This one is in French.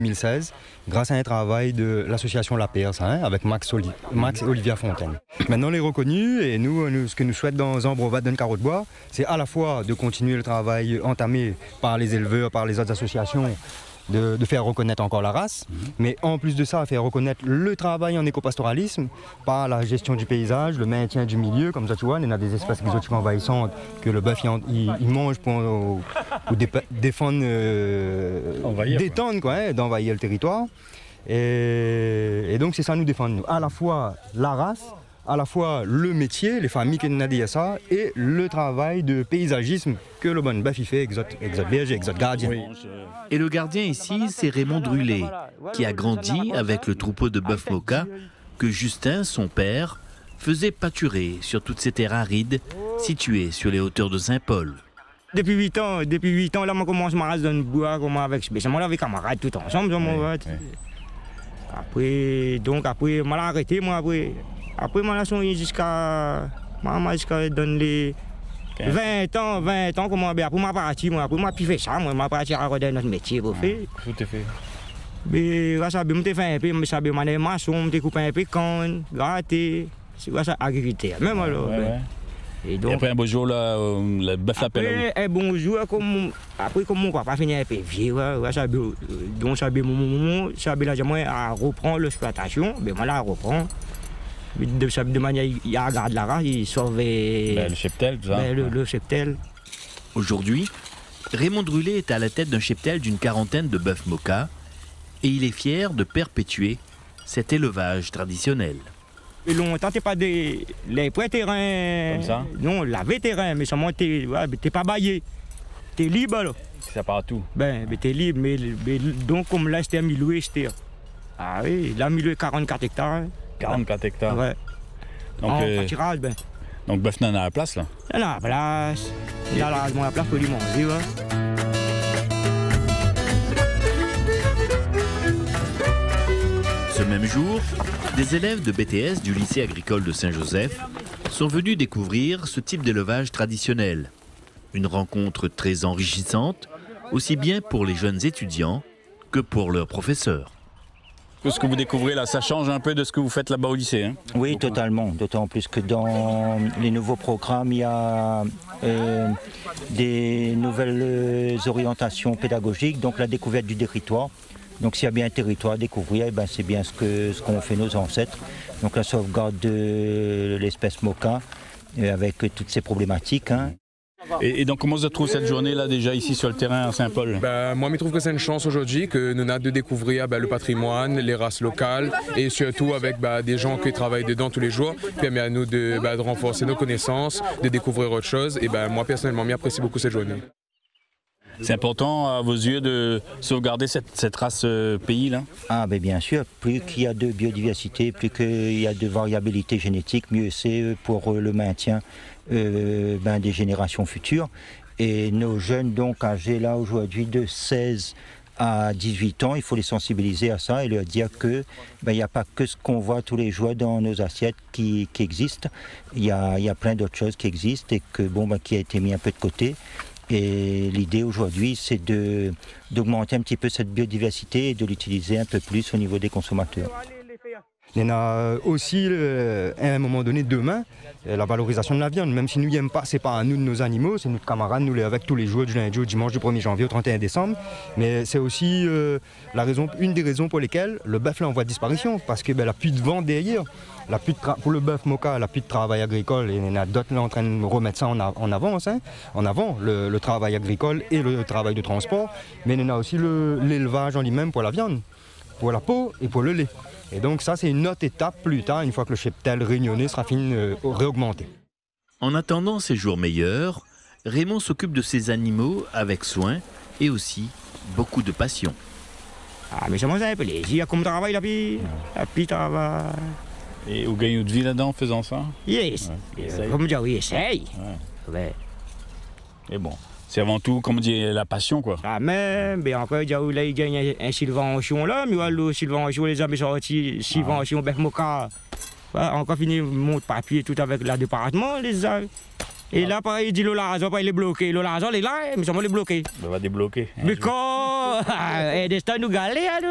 2016, grâce à un travail de l'association La Perse, avec Max et Olivia Fontaine. Maintenant, on est reconnus et nous, ce que nous souhaitons dans Ambrovat de Carreau de Bois, c'est à la fois de continuer le travail entamé par les éleveurs, par les autres associations, de faire reconnaître encore la race, mais en plus de ça, faire reconnaître le travail en écopastoralisme par la gestion du paysage, le maintien du milieu, comme ça tu vois, il y a des espèces exotiques envahissantes que le bœuf il mange pour défendre, d'envahir le territoire. Et donc c'est ça nous défendre, nous. À la fois la race, à la fois le métier, les familles qui nous disent ça, et le travail de paysagisme que le bon bœuf il fait, exote berger, exote gardien. Oui. Et le gardien ici, c'est Raymond Drulet, qui a grandi avec le troupeau de bœuf Moka que Justin, son père, faisait pâturer sur toutes ces terres arides situées sur les hauteurs de Saint-Paul. Depuis 8 ans, là, on commence à dans le bois, avec mes camarades tout ensemble. Après, on m'a arrêté, Après, je suis jusqu'à donner les 20 ans, comment après, je parti, après, je fais ça, je parti à regarder notre métier pour faire. Tout est fait. Mais, je suis fait un peu, je suis maçon, je coupe un peu quand, gratter, c'est ça, agriculteur. Même alors. Et après un beau jour, le bœuf l'appelle. Après un bon jour, comme mon papa finit un peu vieux, donc ça reprend l'exploitation, mais moi là, reprend. De manière, il regarde la race, il sauve le cheptel, tout ça. Le cheptel. Aujourd'hui, Raymond Drulet est à la tête d'un cheptel d'une quarantaine de bœufs Moka et il est fier de perpétuer cet élevage traditionnel. Et longtemps, t'es pas les prêts terrain. Comme ça? Non, laver terrain, mais seulement t'es pas baillé. T'es libre là. Ça part à tout. Mais t'es libre, mais donc comme là, c'était à Miloué, c'était. Ah oui, là, Miloué, 44 hectares. 44 hectares. Ouais. Donc, pâturage, donc bœuf n'a la place là? Il a la place. Il a largement la place pour lui manger. Ouais. Ce même jour, des élèves de BTS du lycée agricole de Saint-Joseph sont venus découvrir ce type d'élevage traditionnel. Une rencontre très enrichissante, aussi bien pour les jeunes étudiants que pour leurs professeurs. Ce que vous découvrez là, ça change un peu de ce que vous faites là-bas au lycée, hein? Oui, totalement. D'autant plus que dans les nouveaux programmes, il y a des nouvelles orientations pédagogiques, donc la découverte du territoire. Donc s'il y a bien un territoire à découvrir, c'est bien ce qu'ont fait nos ancêtres. Donc la sauvegarde de l'espèce Moka, avec toutes ces problématiques. Hein. Et donc comment se trouve cette journée-là déjà ici sur le terrain à Saint-Paul? Moi, je trouve que c'est une chance aujourd'hui que nous avons de découvrir le patrimoine, les races locales et surtout avec des gens qui travaillent dedans tous les jours, permet à nous de renforcer nos connaissances, de découvrir autre chose. Et moi personnellement, j'apprécie beaucoup cette journée. C'est important à vos yeux de sauvegarder cette race pays-là? Ah bien sûr, plus qu'il y a de biodiversité, plus qu'il y a de variabilité génétique, mieux c'est pour le maintien des générations futures. Et nos jeunes donc âgés là aujourd'hui de 16 à 18 ans, il faut les sensibiliser à ça et leur dire que il n'y a pas que ce qu'on voit tous les jours dans nos assiettes qui existent. Il y a plein d'autres choses qui existent et que qui a été mis un peu de côté. Et l'idée aujourd'hui, c'est d'augmenter un petit peu cette biodiversité et de l'utiliser un peu plus au niveau des consommateurs. Il y en a aussi, à un moment donné, demain, la valorisation de la viande. Même si nous n'aimons pas, ce n'est pas à nous de nos animaux, c'est notre camarade, nous les avec tous les jours, du lundi au dimanche, du 1er janvier au 31 décembre. Mais c'est aussi une des raisons pour lesquelles le bœuf est en voie de disparition, parce qu'il n'y a plus de vente derrière. Pour le bœuf Moka, il n'y a plus de travail agricole et il y en a d'autres en train de remettre ça en avant, le travail agricole et le travail de transport. Mais il y en a aussi l'élevage en lui-même pour la viande, pour la peau et pour le lait. Et donc ça, c'est une autre étape plus tard, une fois que le cheptel réunionnais sera fini réaugmenté. En attendant ces jours meilleurs, Raymond s'occupe de ses animaux avec soin et aussi beaucoup de passion. Ah, mais ça m'a fait plaisir, comme travail, la puis travail. Et vous gagnez de vie là-dedans en faisant ça? Yes. Comme dire, oui, essaye. Ouais. Et bon, c'est avant tout, comme on dit, la passion, quoi. Ah, mais encore, là, il gagne un subvention là, mais le subvention, les amis sortis, subvention, bœuf Moka. Encore fini mon papier tout avec le département, les amis. Et là, pareil, il dit le l'argent, il est bloqué. Le l'argent, il est là, mais ça va les bloquer. On va débloquer. Mais quand, et des nous galères,